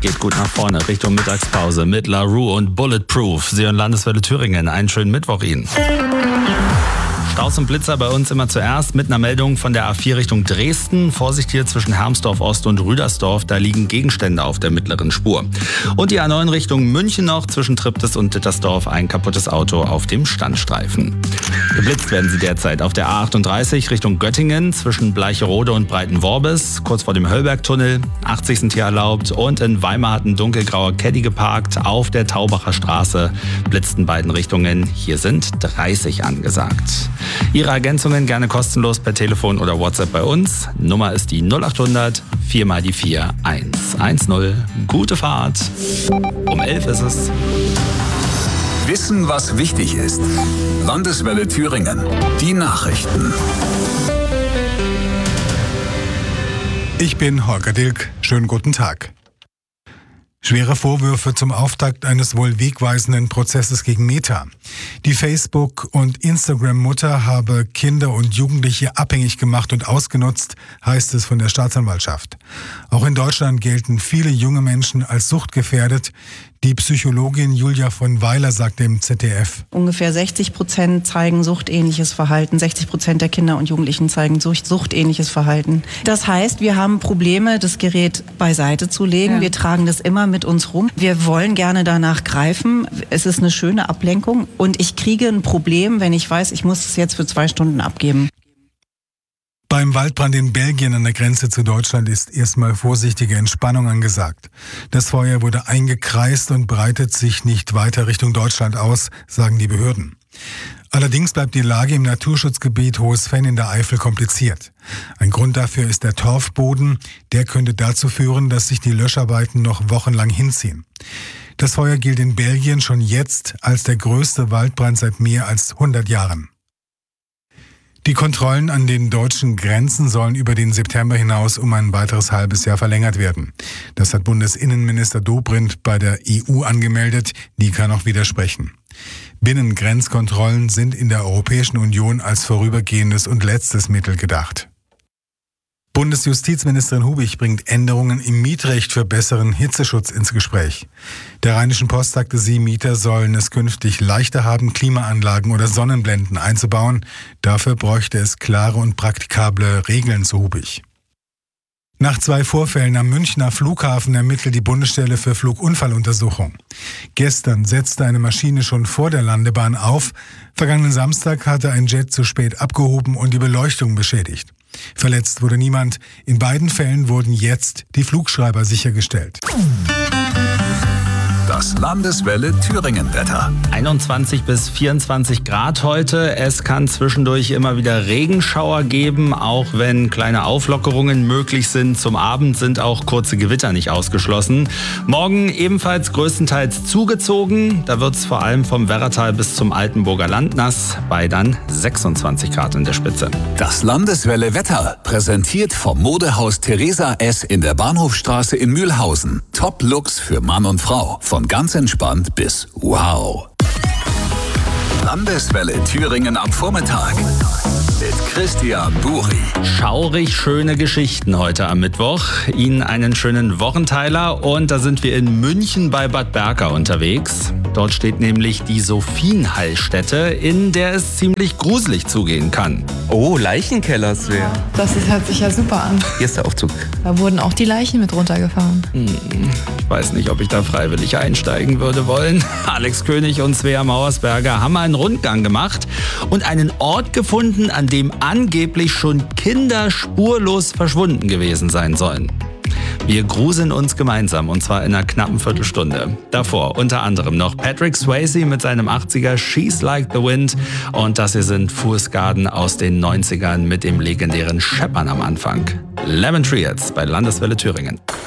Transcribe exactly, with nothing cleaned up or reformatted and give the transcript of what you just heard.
geht gut nach vorne Richtung Mittagspause mit La Rue und Bulletproof. Sie hören Landeswelle Thüringen. Einen schönen Mittwoch Ihnen. Staus und Blitzer bei uns immer zuerst mit einer Meldung von der A vier Richtung Dresden. Vorsicht hier zwischen Hermsdorf Ost und Rüdersdorf, da liegen Gegenstände auf der mittleren Spur. Und die A neun Richtung München noch, zwischen Triptis und Dittersdorf ein kaputtes Auto auf dem Standstreifen. Geblitzt werden sie derzeit auf der A achtunddreißig Richtung Göttingen, zwischen Bleicherode und Breitenworbis, kurz vor dem Höllbergtunnel. achtzig sind hier erlaubt und in Weimar hat ein dunkelgrauer Caddy geparkt auf der Taubacher Straße. Blitzt in beiden Richtungen, hier sind dreißig angesagt. Ihre Ergänzungen gerne kostenlos per Telefon oder WhatsApp bei uns. Nummer ist die null acht hundert vier mal die vier eins eins null. Gute Fahrt. Um elf ist es. Wissen, was wichtig ist. Landeswelle Thüringen. Die Nachrichten. Ich bin Holger Dilk. Schönen guten Tag. Schwere Vorwürfe zum Auftakt eines wohl wegweisenden Prozesses gegen Meta. Die Facebook- und Instagram-Mutter habe Kinder und Jugendliche abhängig gemacht und ausgenutzt, heißt es von der Staatsanwaltschaft. Auch in Deutschland gelten viele junge Menschen als suchtgefährdet. Die Psychologin Julia von Weiler sagt dem Z D F. Ungefähr sechzig Prozent zeigen suchtähnliches Verhalten. sechzig Prozent der Kinder und Jugendlichen zeigen sucht, suchtähnliches Verhalten. Das heißt, wir haben Probleme, das Gerät beiseite zu legen. Ja. Wir tragen das immer mit uns rum. Wir wollen gerne danach greifen. Es ist eine schöne Ablenkung. Und ich kriege ein Problem, wenn ich weiß, ich muss es jetzt für zwei Stunden abgeben. Beim Waldbrand in Belgien an der Grenze zu Deutschland ist erstmal vorsichtige Entspannung angesagt. Das Feuer wurde eingekreist und breitet sich nicht weiter Richtung Deutschland aus, sagen die Behörden. Allerdings bleibt die Lage im Naturschutzgebiet Hohes Venn in der Eifel kompliziert. Ein Grund dafür ist der Torfboden. Der könnte dazu führen, dass sich die Löscharbeiten noch wochenlang hinziehen. Das Feuer gilt in Belgien schon jetzt als der größte Waldbrand seit mehr als hundert Jahren. Die Kontrollen an den deutschen Grenzen sollen über den September hinaus um ein weiteres halbes Jahr verlängert werden. Das hat Bundesinnenminister Dobrindt bei der E U angemeldet. Die kann auch widersprechen. Binnengrenzkontrollen sind in der Europäischen Union als vorübergehendes und letztes Mittel gedacht. Bundesjustizministerin Hubich bringt Änderungen im Mietrecht für besseren Hitzeschutz ins Gespräch. Der Rheinischen Post sagte sie, Mieter sollen es künftig leichter haben, Klimaanlagen oder Sonnenblenden einzubauen. Dafür bräuchte es klare und praktikable Regeln, so Hubich. Nach zwei Vorfällen am Münchner Flughafen ermittelt die Bundesstelle für Flugunfalluntersuchung. Gestern setzte eine Maschine schon vor der Landebahn auf. Vergangenen Samstag hatte ein Jet zu spät abgehoben und die Beleuchtung beschädigt. Verletzt wurde niemand. In beiden Fällen wurden jetzt die Flugschreiber sichergestellt. Das Landeswelle Thüringen-Wetter. einundzwanzig bis vierundzwanzig Grad heute. Es kann zwischendurch immer wieder Regenschauer geben, auch wenn kleine Auflockerungen möglich sind. Zum Abend sind auch kurze Gewitter nicht ausgeschlossen. Morgen ebenfalls größtenteils zugezogen. Da wird es vor allem vom Werratal bis zum Altenburger Land nass, bei dann sechsundzwanzig Grad in der Spitze. Das Landeswelle Wetter, präsentiert vom Modehaus Theresa S. in der Bahnhofstraße in Mühlhausen. Top-Looks für Mann und Frau. Von ganz entspannt bis wow. Landeswelle Thüringen am Vormittag mit Christian Buri. Schaurig schöne Geschichten heute am Mittwoch. Ihnen einen schönen Wochenteiler und da sind wir in München bei Bad Berka unterwegs. Dort steht nämlich die Sophienheilstätte, in der es ziemlich gruselig zugehen kann. Oh, Leichenkellersee. Das ist, hört sich ja super an. Hier ist der Aufzug. Da wurden auch die Leichen mit runtergefahren. Hm, ich weiß nicht, ob ich da freiwillig einsteigen würde wollen. Alex König und Svea Mauersberger haben einen Rundgang gemacht und einen Ort gefunden, an dem angeblich schon Kinder spurlos verschwunden gewesen sein sollen. Wir gruseln uns gemeinsam und zwar in einer knappen Viertelstunde. Davor unter anderem noch Patrick Swayze mit seinem achtziger She's Like the Wind und das hier sind Fools Garden aus den neunzigern mit dem legendären Scheppern am Anfang. Lemon Tree jetzt bei Landeswelle Thüringen.